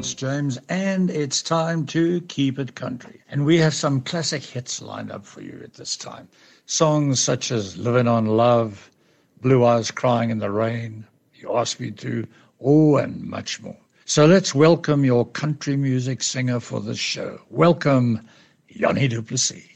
Lance James, and it's time to keep it country. And we have some classic hits lined up for you at this time. Songs such as Living on Love, Blue Eyes Crying in the Rain, You Asked Me To, oh, and much more. So let's welcome your country music singer for this show. Welcome, Johnny du Plessis.